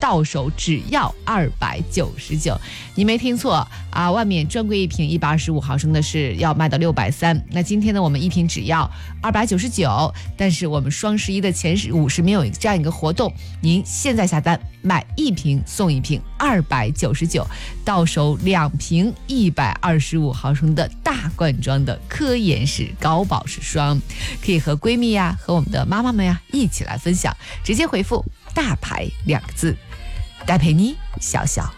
到手只要299。你没听错啊，外面专柜一瓶125毫升的是要卖到630，那今天呢我们一瓶只要299，但是我们双11的前50名有这样一个活动，您现在下单买1瓶送1瓶299，到手2瓶125毫升的大罐装的科颜氏高保湿霜，可以和闺蜜呀和我们的妈妈们呀一起来分享，直接回复大牌2个字，戴佩妮小小。